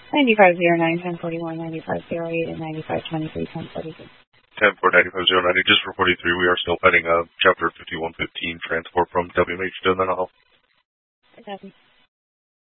9509, 1041, 9508, and 9523, 1042. 10-4-95-090, just for 43, we are still pending Chapter 5115 transport from WMH to the mental health. It doesn't.